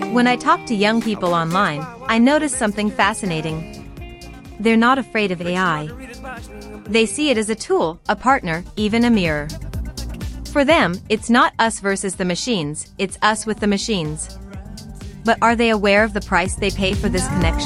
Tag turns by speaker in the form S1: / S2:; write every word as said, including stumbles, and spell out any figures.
S1: When I talk to young people online, I notice something fascinating. They're not afraid of A I. They see it as a tool, a partner, even a mirror. For them, it's not us versus the machines, it's us with the machines. But are they aware of the price they pay for this connection?